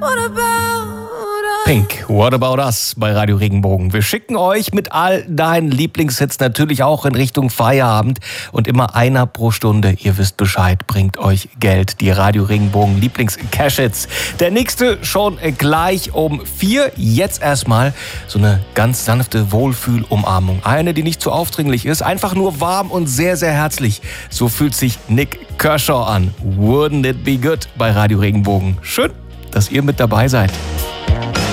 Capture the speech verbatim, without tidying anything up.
Pink, What About Us bei Radio Regenbogen. Wir schicken euch mit all deinen Lieblingshits natürlich auch in Richtung Feierabend und immer einer pro Stunde. Ihr wisst Bescheid, bringt euch Geld. Die Radio Regenbogen Lieblings-Cash-Hits. Der nächste schon gleich um vier. Jetzt erstmal so eine ganz sanfte Wohlfühlumarmung. Eine, die nicht zu aufdringlich ist, einfach nur warm und sehr, sehr herzlich. So fühlt sich Nik Kershaw an. Wouldn't it be good bei Radio Regenbogen. Schön, dass ihr mit dabei seid.